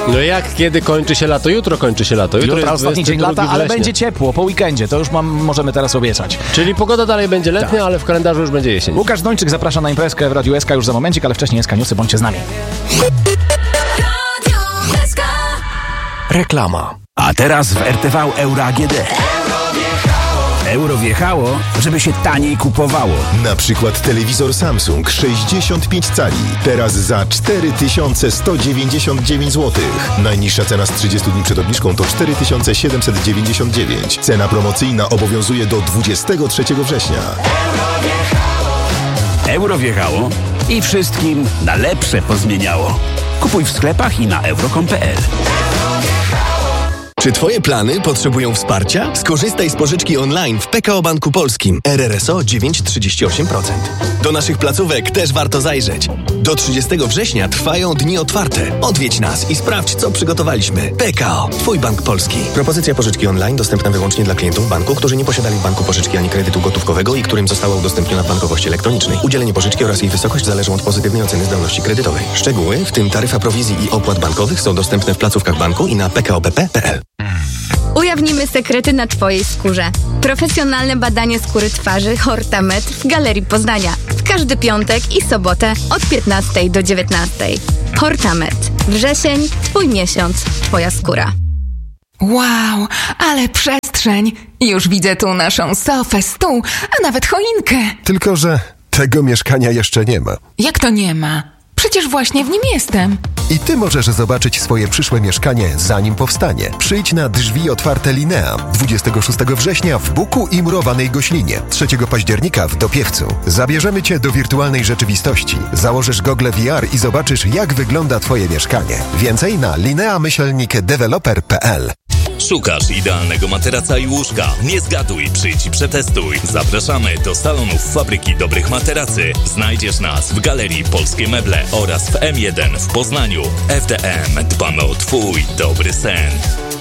No jak, kiedy kończy się lato? Jutro kończy się lato. Jutro jest ostatni dzień lata, ale września. będzie ciepło po weekendzie. To już możemy teraz obiecać. Czyli pogoda dalej będzie letnia, tak, ale w kalendarzu już będzie jesień. Łukasz Dończyk zaprasza na imprezkę w Radiu SK już za momencik, ale wcześniej SK Newsy, bądźcie z nami. Reklama. A teraz w RTV Euro AGD. Euro wjechało, żeby się taniej kupowało. Na przykład telewizor Samsung 65 cali. Teraz za 4199 zł. Najniższa cena z 30 dni przed obniżką to 4799. Cena promocyjna obowiązuje do 23 września. Euro wjechało i wszystkim na lepsze pozmieniało. Kupuj w sklepach i na euro.com.pl. Czy Twoje plany potrzebują wsparcia? Skorzystaj z pożyczki online w PKO Banku Polskim. RRSO 9,38%. Do naszych placówek też warto zajrzeć. Do 30 września trwają dni otwarte. Odwiedź nas i sprawdź, co przygotowaliśmy. PKO, Twój bank polski. Propozycja pożyczki online dostępna wyłącznie dla klientów banku, którzy nie posiadali w banku pożyczki ani kredytu gotówkowego i którym została udostępniona w bankowości elektronicznej. Udzielenie pożyczki oraz jej wysokość zależą od pozytywnej oceny zdolności kredytowej. Szczegóły, w tym taryfa prowizji i opłat bankowych, są dostępne w placówkach banku i na pkopp.pl. Ujawnimy sekrety na Twojej skórze. Profesjonalne badanie skóry twarzy Hortamed w Galerii Poznania. W każdy piątek i sobotę od 15 do 19. Hortamed. Wrzesień, Twój miesiąc, Twoja skóra. Wow, ale przestrzeń. Już widzę tu naszą sofę, stół, a nawet choinkę. Tylko że tego mieszkania jeszcze nie ma. Jak to nie ma? Przecież właśnie w nim jestem. I ty możesz zobaczyć swoje przyszłe mieszkanie, zanim powstanie. Przyjdź na drzwi otwarte Linea 26 września w Buku i Murowanej Goślinie, 3 października w Dopiewcu. Zabierzemy cię do wirtualnej rzeczywistości. Założysz gogle VR i zobaczysz, jak wygląda twoje mieszkanie. Więcej na linea-developer.pl. Szukasz idealnego materaca i łóżka? Nie zgaduj, przyjdź i przetestuj. Zapraszamy do salonów Fabryki Dobrych Materacy. Znajdziesz nas w Galerii Polskie Meble oraz w M1 w Poznaniu. FDM. Dbamy o Twój dobry sen.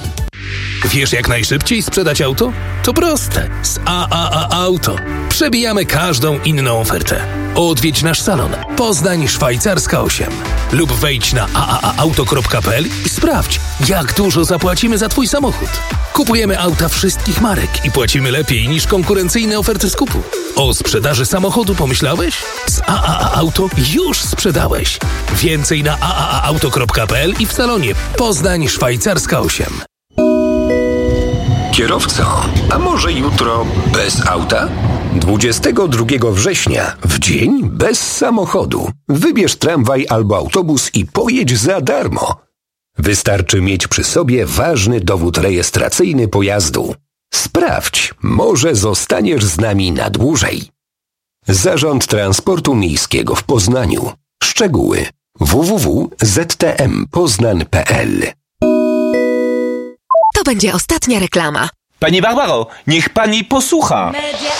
Wiesz, jak najszybciej sprzedać auto? To proste. Z AAA Auto. Przebijamy każdą inną ofertę. Odwiedź nasz salon. Poznań Szwajcarska 8. Lub wejdź na aaauto.pl i sprawdź, jak dużo zapłacimy za Twój samochód. Kupujemy auta wszystkich marek i płacimy lepiej niż konkurencyjne oferty skupu. O sprzedaży samochodu pomyślałeś? Z AAA Auto już sprzedałeś. Więcej na aaauto.pl i w salonie Poznań Szwajcarska 8. Kierowco, a może jutro bez auta? 22 września, w dzień bez samochodu. Wybierz tramwaj albo autobus i pojedź za darmo. Wystarczy mieć przy sobie ważny dowód rejestracyjny pojazdu. Sprawdź, może zostaniesz z nami na dłużej. Zarząd Transportu Miejskiego w Poznaniu. Szczegóły www.ztmpoznan.pl. To będzie ostatnia reklama. Pani Barbaro, niech pani posłucha.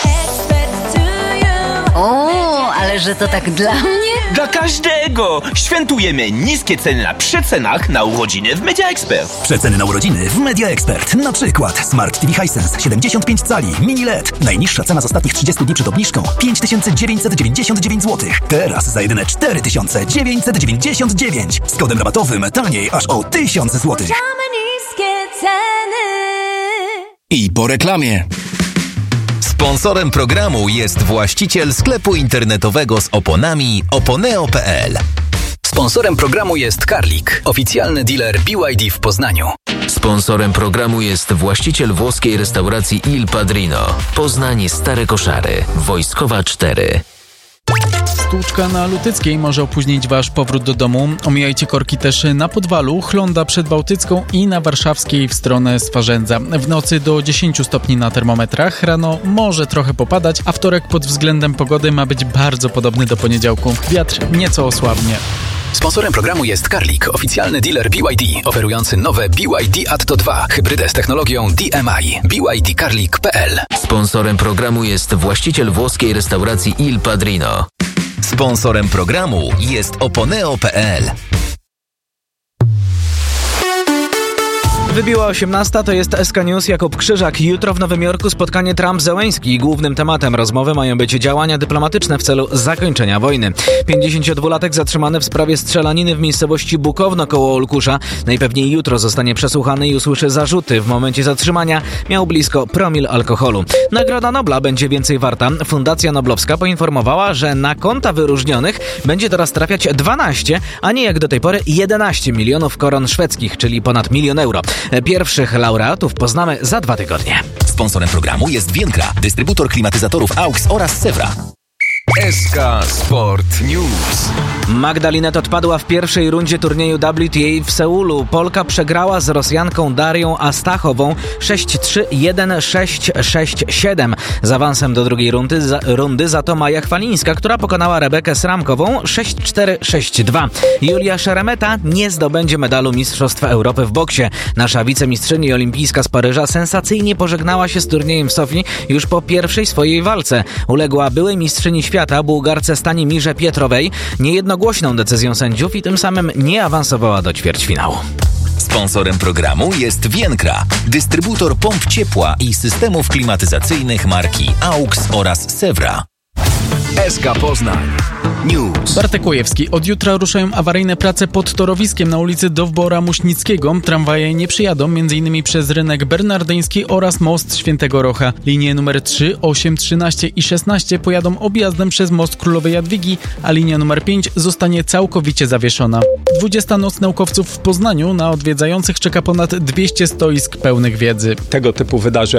O, ale że to tak dla mnie? Dla każdego! Świętujemy niskie ceny na przecenach na urodziny w Media Expert. Przeceny na urodziny w Media Expert. Na przykład Smart TV Hisense 75 cali, mini LED. Najniższa cena z ostatnich 30 dni przed obniżką 5999 zł. Teraz za jedyne 4999. Z kodem rabatowym taniej aż o 1000 zł. niskie ceny. I po reklamie. Sponsorem programu jest właściciel sklepu internetowego z oponami oponeo.pl. Sponsorem programu jest Karlik, oficjalny dealer BYD w Poznaniu. Sponsorem programu jest właściciel włoskiej restauracji Il Padrino. Poznań, Stare Koszary, Wojskowa 4. Stłuczka na Lutyckiej może opóźnić Wasz powrót do domu. Omijajcie korki też na Podwalu, Chlonda przed Bałtycką i na Warszawskiej w stronę Swarzędza. W nocy do 10 stopni na termometrach, rano może trochę popadać, a wtorek pod względem pogody ma być bardzo podobny do poniedziałku. Wiatr nieco osłabnie. Sponsorem programu jest Karlik, oficjalny dealer BYD, oferujący nowe BYD Atto 2, hybrydę z technologią DMI. BYDkarlik.pl. Sponsorem programu jest właściciel włoskiej restauracji Il Padrino. Sponsorem programu jest oponeo.pl. Wybiła 18, to jest SK News, Jakub Krzyżak. Jutro w Nowym Jorku spotkanie Trump-Zełenski. Głównym tematem rozmowy mają być działania dyplomatyczne w celu zakończenia wojny. 52-latek zatrzymany w sprawie strzelaniny w miejscowości Bukowno koło Olkusza. Najpewniej jutro zostanie przesłuchany i usłyszy zarzuty. W momencie zatrzymania miał blisko promil alkoholu. Nagroda Nobla będzie więcej warta. Fundacja Noblowska poinformowała, że na konta wyróżnionych będzie teraz trafiać 12, a nie jak do tej pory 11 milionów koron szwedzkich, czyli ponad 1 000 000 euro. Pierwszych laureatów poznamy za 2 tygodnie. Sponsorem programu jest Vienkra, dystrybutor klimatyzatorów AUX oraz Sewra. SK Sport News. Magda Linette odpadła w pierwszej rundzie turnieju WTA w Seulu. Polka przegrała z Rosjanką Darią Astachową 6-3, 1-6, 6-7. Z awansem do drugiej rundy za to Maja Chwalińska, która pokonała Rebekę Sramkową 6-4, 6-2. Julia Szeremeta nie zdobędzie medalu Mistrzostw Europy w boksie. Nasza wicemistrzyni olimpijska z Paryża sensacyjnie pożegnała się z turniejem w Sofii już po pierwszej swojej walce. Uległa byłej mistrzyni świata Bułgarce Stanimirze Pietrowej niejednogłośną decyzją sędziów i tym samym nie awansowała do ćwierćfinału. Sponsorem programu jest Vienkra, dystrybutor pomp ciepła i systemów klimatyzacyjnych marki AUX oraz Sewra. SK Poznań News. Bartek Łojewski. Od jutra ruszają awaryjne prace pod torowiskiem na ulicy Dowbora Muśnickiego. Tramwaje nie przyjadą m.in. przez rynek Bernardyński oraz most Świętego Rocha. Linie numer 3, 8, 13 i 16 pojadą objazdem przez most Królowej Jadwigi, a linia numer 5 zostanie całkowicie zawieszona. 20. Noc Naukowców w Poznaniu. Na odwiedzających czeka ponad 200 stoisk pełnych wiedzy. Tego typu wydarzeń